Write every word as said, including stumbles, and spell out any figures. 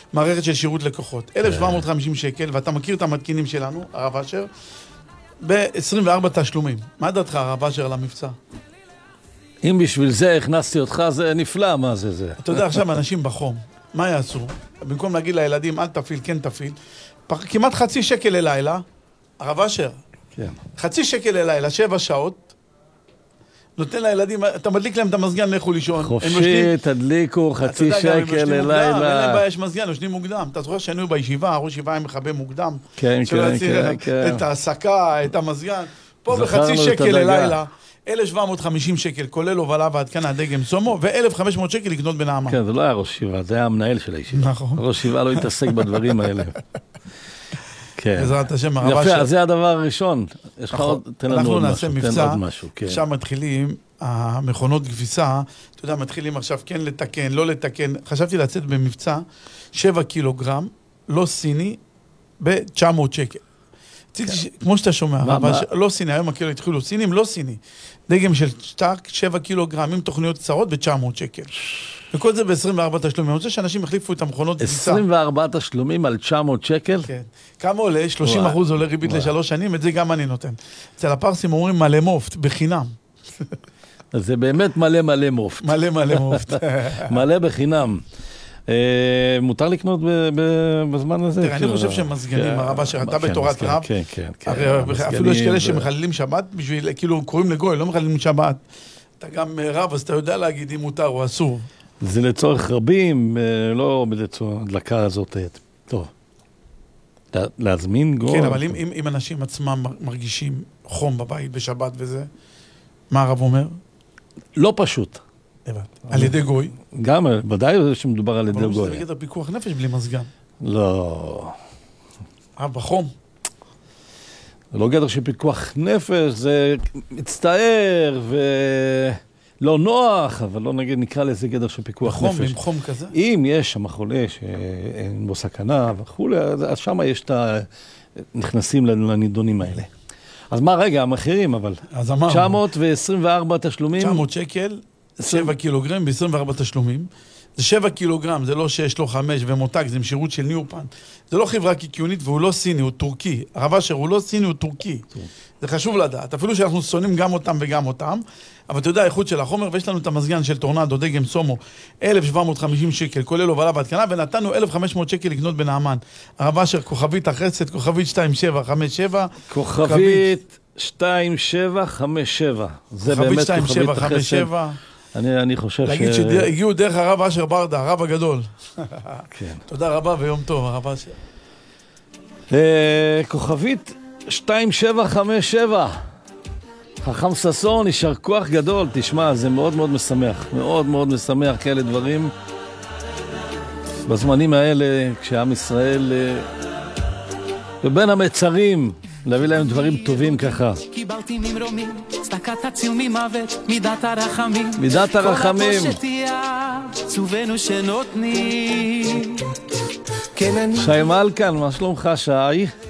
מערכת של שירות לקוחות. אלף שבע מאות וחמישים שקל, ואתה מכיר את המתקינים שלנו, הרב אשר, ב-עשרים וארבע תשלומים. מה דעתך, הרב אשר, על המבצע? אם בשביל זה הכנסתי אותך, זה נפלא, מה זה זה? אתה יודע, עכשיו אנשים בחום, מה יעשו? במקום להגיד לילדים, אל תפיל, כן תפיל, כמעט חצי שקל ללילה, הרב אשר, כן. חצי שקל ללילה, שבע שעות, נותן לילדים, אתה מדליק להם את המזגן, לכו לישון. חופשי, תדליקו, חצי שקל ללילה. אין להם בעיה, יש מזגן, יושנים מוקדם. אתה זוכר שהיינו בישיבה, הראש ישיבה היה מכבה מוקדם. כן, כן, כן, כן. את ההסקה, את המזגן. פה בחצי שקל ללילה, אלף שבע מאות וחמישים שקל, כולל הובלה והתקנה דגם סומו, ו-אלף וחמש מאות שקל לקנות בנעמה. כן, זה לא היה ראש ישיבה, זה היה המנהל של הישיבה. נכון. ראש ישיבה לא התעסק בדברים האלה. כן. בעזרת השם, הרבה יפה, אז זה הדבר הראשון. יש לך עוד, תן לנו עוד משהו, תן עוד משהו. עכשיו מתחילים, המכונות כביסה, אתה יודע, מתחילים עכשיו כן לתקן, לא לתקן. חשבתי לצאת במבצע, שבע קילוגרם, לא סיני, ב-תשע מאות שקל. כמו שאתה שומע, לא סיני, היום הקילו התחילו סינים, לא סיני. דגם של שטק, שבע קילוגרם, עם תוכניות קצרות, ב-תשע מאות שקל. וכל זה ב-עשרים וארבע תשלומים. אני רוצה שאנשים החליפו את המכונות כביסה. עשרים וארבע תשלומים על תשע מאות שקל? כן. כמה עולה? שלושים אחוז עולה ריבית לשלוש שנים, את זה גם אני נותן. אצל הפרסים אומרים מלא מופת, בחינם. אז זה באמת מלא מלא מופת. מלא מלא מופת. מלא בחינם. מותר לקנות בזמן הזה? תראה, אני חושב שמזגנים, הרב אשר, אתה בתורת רב, אפילו יש כאלה שמחללים שבת, בשביל, כאילו, קוראים לגוי, לא מחללים שבת. אתה גם רב, אז אתה יודע להגיד אם מותר או אסור. זה לצורך רבים, לא לצורך הדלקה הזאת. טוב. להזמין גול. כן, אבל אם אנשים עצמם מרגישים חום בבית בשבת וזה, מה הרב אומר? לא פשוט. על ידי גוי? גם, ודאי שמדובר על ידי גוי. אבל זה בגדר פיקוח נפש בלי מזגן. לא. אה, בחום. זה לא גדר של פיקוח נפש, זה מצטער ולא נוח, אבל לא נגיד נקרא לזה גדר של פיקוח נפש. בחום, עם חום כזה? אם יש שם חולה שאין בו סכנה וכו', אז שם יש את ה... נכנסים לנידונים האלה. אז מה רגע, המחירים, אבל... אז אמרנו. תשע מאות ועשרים וארבע תשלומים. תשע מאות שקל, שבע קילוגרם ב-עשרים וארבע תשלומים. זה שבע קילוגרם, זה לא שיש לו חמש ומותג, זה עם שירות של ניופן. זה לא חברה קיקיונית והוא לא סיני, הוא טורקי. הרב אשר, הוא לא סיני, הוא טורקי. זה חשוב לדעת. אפילו שאנחנו שונאים גם אותם וגם אותם, אבל אתה יודע, האיכות של החומר, ויש לנו את המזגן של טורנדו, דגם סומו, אלף שבע מאות וחמישים שקל, כולל הובלה והתקנה, ונתנו אלף וחמש מאות שקל לקנות בנעמן. הרב אשר, כוכבית החסד, כוכבית שתיים שבע חמש שבע. כוכבית שתיים שבע חמש שבע. זה באמת כוכבית החסד. אני, אני חושב ש... להגיד שהגיעו דרך הרב אשר ברדה, הרב הגדול. כן. תודה רבה ויום טוב, הרב אשר. כוכבית שתיים שבע חמש שבע. חכם ססון, יישר כוח גדול. תשמע, זה מאוד מאוד משמח. מאוד מאוד משמח כאלה דברים. בזמנים האלה, כשעם ישראל... ובין המצרים... להביא להם דברים טובים ככה. קיבלתי ממרומים, צדקת הציל ממוות, מידת הרחמים. מידת הרחמים. כל השתייה, צובנו שנותנים. שי מלכן, מה שלומך שי?